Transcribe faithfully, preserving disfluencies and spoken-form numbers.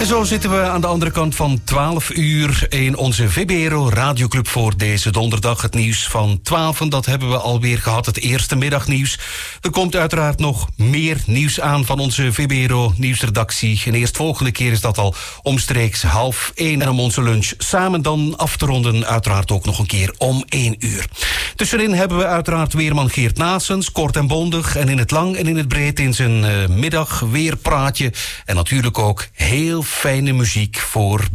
En zo zitten we aan de andere kant van twaalf uur in onze V B R O Radioclub voor deze donderdag. Het nieuws van twaalf, en dat hebben we alweer gehad, het eerste middagnieuws. Er komt uiteraard nog meer nieuws aan van onze V B R O nieuwsredactie. En eerst volgende keer is dat al omstreeks half één. En om onze lunch samen dan af te ronden, uiteraard ook nog een keer om één uur. Tussenin hebben we uiteraard weerman Geert Naessens, kort en bondig en in het lang en in het breed in zijn uh, middag weerpraatje. En natuurlijk ook heel fijne muziek voor